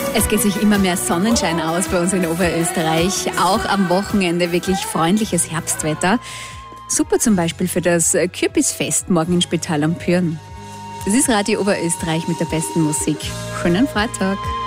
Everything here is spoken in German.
Es geht sich immer mehr Sonnenschein aus bei uns in Oberösterreich. Auch am Wochenende wirklich freundliches Herbstwetter. Super zum Beispiel für das Kürbisfest morgen in Spital am Pyhrn. Das ist Radio Oberösterreich mit der besten Musik. Schönen Freitag.